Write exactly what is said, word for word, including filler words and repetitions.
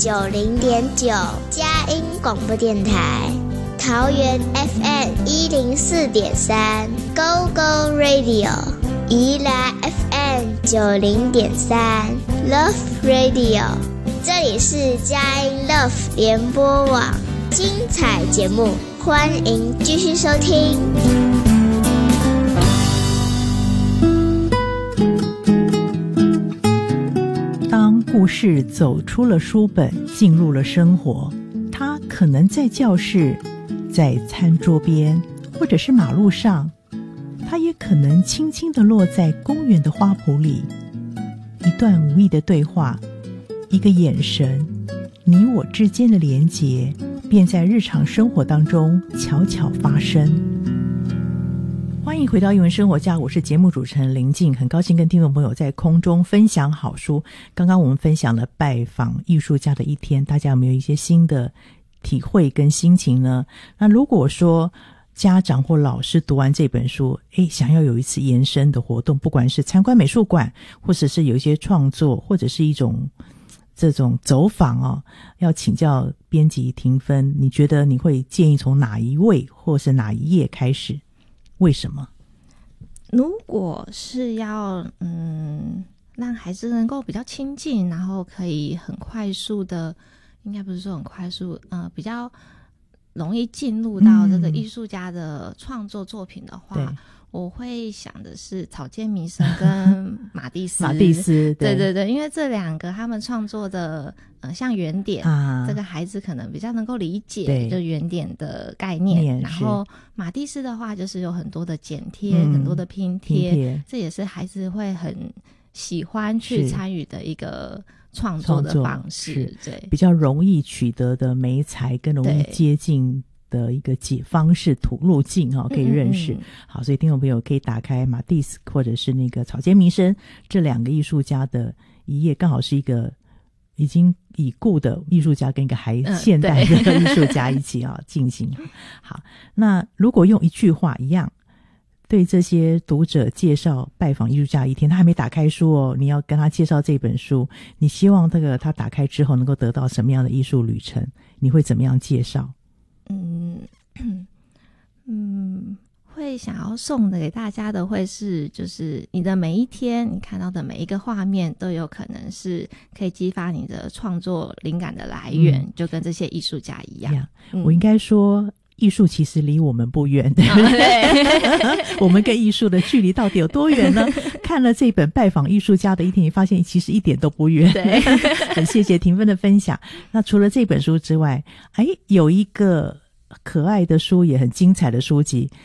九零点九，佳音广播电台，桃园 F M 一零四点三 ，Go Go Radio， 宜兰 F M 九零点三 ，Love Radio， 这里是佳音 Love 联播网，精彩节目，欢迎继续收听。 故事走出了书本，进入了生活，它可能在教室，在餐桌边，或者是马路上，它也可能轻轻地落在公园的花圃里。一段无意的对话，一个眼神，你我之间的连结，便在日常生活当中悄悄发生。欢迎回到英文生活家，我是节目主持人林静，很高兴跟听众朋友在空中分享好书。刚刚我们分享了拜访艺术家的一天，大家有没有一些新的体会跟心情呢？那如果说家长或老师读完这本书，诶，想要有一次延伸的活动，不管是参观美术馆，或者是有一些创作，或者是一种这种走访哦，要请教编辑庭芬，你觉得你会建议从哪一位或是哪一页开始？为什么？ 如果是要嗯让孩子能够比较亲近，然后可以很快速的，应该不是说很快速，呃，比较容易进入到这个艺术家的创作作品的话，嗯、我会想的是草间弥生跟马蒂斯。马蒂斯， 对对对，因为这两个他们创作的呃像原点、啊，这个孩子可能比较能够理解就原点的概念。然后马蒂斯的话，就是有很多的剪贴、嗯、很多的拼贴, 拼贴，这也是孩子会很喜欢去参与的一个创作的方式，对， 比较容易取得的媒材，更容易接近的一个解方式途路径、哦、可以认识、嗯嗯、好，所以听众朋友可以打开马蒂斯或者是那个草间弥生这两个艺术家的一页，刚好是一个已经已故的艺术家跟一个还现代的艺术家一起啊、哦、进行。好，那如果用一句话一样对这些读者介绍拜访艺术家一天，他还没打开书哦，你要跟他介绍这本书，你希望这个他打开之后能够得到什么样的艺术旅程，你会怎么样介绍？ 嗯嗯，会想要送的给大家的会是，就是你的每一天，你看到的每一个画面都有可能是可以激发你的创作灵感的来源、嗯、就跟这些艺术家一样、嗯、 我应该说艺术其实离我们不远、哦、对我们跟艺术的距离到底有多远呢？看了这本拜访艺术家的一天，你发现其实一点都不远。对很谢谢庭芬的分享。那除了这本书之外，哎，有一个可爱的书也很精彩的书籍